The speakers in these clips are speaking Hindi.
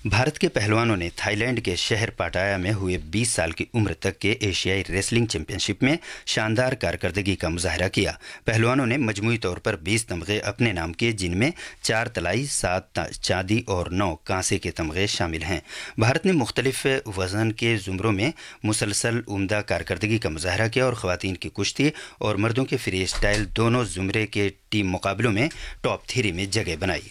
भारत के पहलवानों ने थाईलैंड के शहर पाटाया में हुए 20 साल की उम्र तक के एशियाई रेसलिंग चैंपियनशिप में शानदार कारकर्दगी का मुजाहरा किया। पहलवानों ने मजमूई तौर पर 20 तमगे अपने नाम किए, जिनमें 4 तलाई, 7 चांदी और 9 कांसे के तमगे शामिल हैं। भारत ने मुख्तलिफ वजन के जुमरों में मुसलसल उम्दा कारकर्दगी का मुजाहरा किया और ख़वातीन की कुश्ती और मर्दों के फ्री स्टाइल दोनों जुमरे के टीम मुकाबलों में टॉप 3 में जगह बनाई।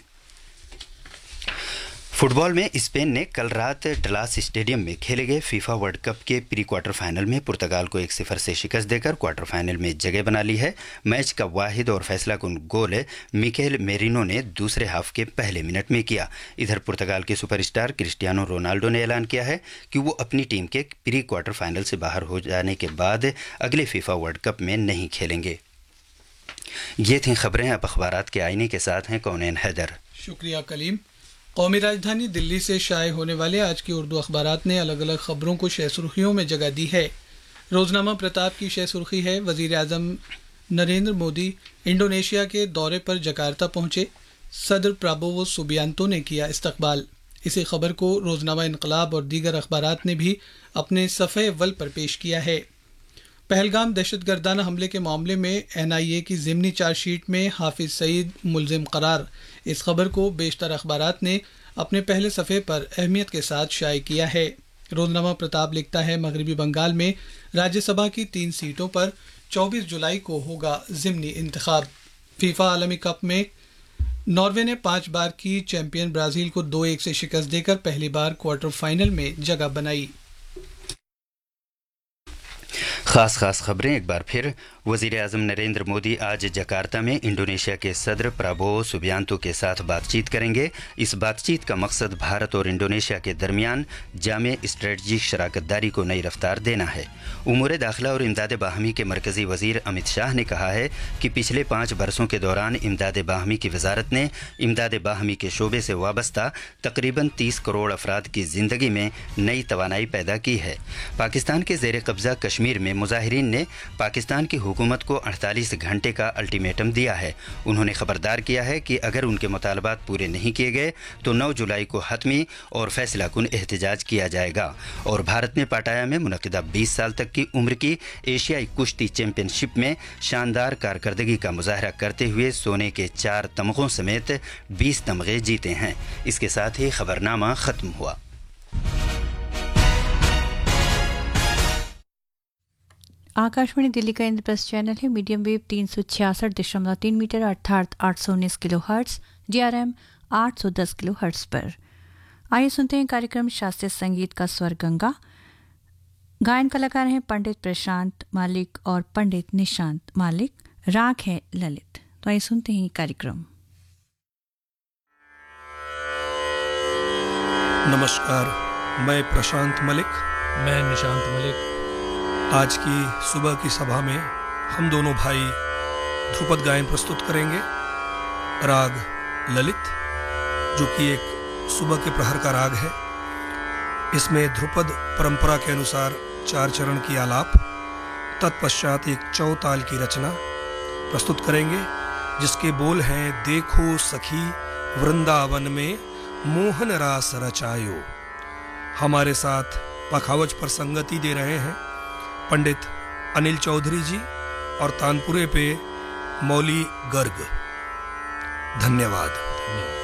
फुटबॉल में स्पेन ने कल रात डलास स्टेडियम में खेले गए फीफा वर्ल्ड कप के प्री क्वार्टर फाइनल में पुर्तगाल को 1-0 से शिकस्त देकर क्वार्टर फाइनल में जगह बना ली है। मैच का वाहिद और फैसलाकुन गोल मिकेल मेरिनो ने दूसरे हाफ के पहले मिनट में किया। इधर पुर्तगाल के सुपरस्टार क्रिस्टियानो रोनाल्डो ने ऐलान किया है कि वो अपनी टीम के प्री क्वार्टर फाइनल से बाहर हो जाने के बाद अगले फीफा वर्ल्ड कप में नहीं खेलेंगे। ये थीं खबरें। अब अखबारात के आईने के साथ हैं कौनैन हैदर। शुक्रिया कलीम। कौमी राजधानी दिल्ली से शाये होने वाले आज की उर्दू अखबारात ने अलग अलग खबरों को शह सुर्खियों में जगह दी है। रोजनामा प्रताप की शह सुर्खी है, वजीर आजम नरेंद्र मोदी इंडोनेशिया के दौरे पर जकार्ता पहुंचे, सदर प्राबोवो सुबियांतो ने किया इस्तकबाल। इसी खबर को रोजनामा इनकलाब और दीगर अखबारात ने भी अपने सफ़े अव्वल पर पेश किया है। पहलगाम दहशतगर्दाना हमले के मामले में NIA की ज़िमनी चार्जशीट में हाफिज सईद मुलजिम करार। इस खबर को बेशतर अखबारात ने अपने पहले सफ़े पर अहमियत के साथ शाये किया है। रोजनामा प्रताप लिखता है, मगरबी बंगाल में राज्यसभा की 3 सीटों पर 24 जुलाई को होगा ज़िमनी इंतखाब। फीफा आलमी कप में नॉर्वे ने 5 बार की चैंपियन ब्राज़ील को 2-1 से शिकस्त देकर पहली बार क्वार्टर फाइनल में जगह बनाई। खास खबरें एक बार फिर। वज़ीर आज़म नरेंद्र मोदी आज जकार्ता में इंडोनेशिया के सदर प्राबोवो सुबियांतो के साथ बातचीत करेंगे। इस बातचीत का मकसद भारत और इंडोनेशिया के दरमियान जामे स्ट्रेटजिक शराकतदारी को नई रफ्तार देना है। उमूर दाखिला और इमदाद बाहमी के मरकज़ी वज़ीर अमित शाह ने कहा है कि पिछले 5 बरसों के दौरान इमदाद बाहमी की वजारत ने इमदाद बाहमी के शोबे से वाबस्ता तकरीबन 30 करोड़ अफराद की ज़िंदगी में नई तवानाई पैदा की है। पाकिस्तान के ज़ेर कब्ज़ा कश्मीर में मुजाहिरीन ने पाकिस्तान की हुकूमत को 48 घंटे का अल्टीमेटम दिया है। उन्होंने खबरदार किया है कि अगर उनके मुतालबात पूरे नहीं किए गए तो 9 जुलाई को हतमी और फैसलाकुन एहतजाज किया जाएगा। और भारत ने पाटाया में मुनक़िदा 20 साल तक की उम्र की एशियाई कुश्ती चैंपियनशिप में शानदार कारकर्दगी का मुजाहरा करते हुए सोने के 4 तमगों समेत 20 तमगे जीते हैं। इसके साथ ही खबरनामा ख़त्म हुआ। आकाशवाणी दिल्ली का इंद्रप्रस्थ चैनल है। मीडियम वेव 366.3 मीटर अर्थात 819 kilo hertz, GRM 810 kilo hertz पर। आइए सुनते हैं कार्यक्रम शास्त्रीय संगीत का स्वर गंगा। गायन कलाकार हैं पंडित प्रशांत मालिक और पंडित निशांत मालिक। राग है ललित। तो आइए सुनते हैं कार्यक्रम। नमस्कार, मैं प्रशांत मलिक। मैं निशांत मलिक। आज की सुबह की सभा में हम दोनों भाई ध्रुपद गायन प्रस्तुत करेंगे। राग ललित, जो कि एक सुबह के प्रहर का राग है। इसमें ध्रुपद परंपरा के अनुसार 4 चरण की आलाप, तत्पश्चात एक चौताल की रचना प्रस्तुत करेंगे, जिसके बोल हैं, देखो सखी वृंदावन में मोहन रास रचायो। हमारे साथ पखावज पर संगति दे रहे हैं पंडित अनिल चौधरी जी और तानपुरे पे मौली गर्ग। धन्यवाद।